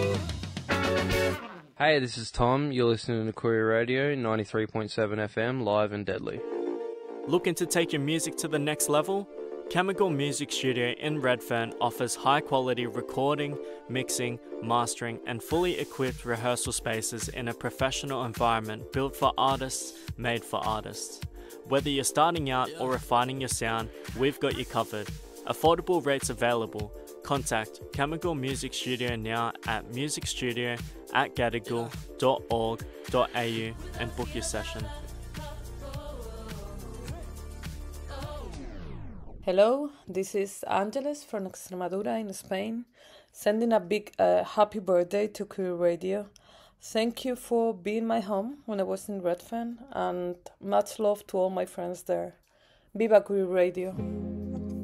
Hey, this is Tom. You're listening to Courier Radio 93.7 FM, live and deadly. Looking to take your music to the next level? Chemical Music Studio in Redfern offers high-quality recording, mixing, mastering, and fully equipped rehearsal spaces in a professional environment built for artists, made for artists. Whether you're starting out or refining your sound, we've got you covered. Affordable rates available. Contact Chemical Music Studio now at musicstudio@gadigal.org.au and book your session. Hello, this is Angeles from Extremadura in Spain, sending a big happy birthday to Courier Radio. Thank you for being my home when I was in Redfern, and much love to all my friends there. Viva Courier Radio!